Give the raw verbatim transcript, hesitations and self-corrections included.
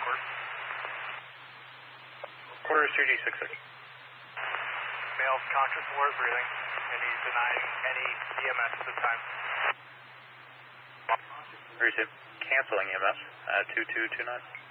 quarter. Quarter is two G six six. Male's conscious and worth breathing, and he's denying any E M S at this time. Three two. Canceling E M S at two two two nine.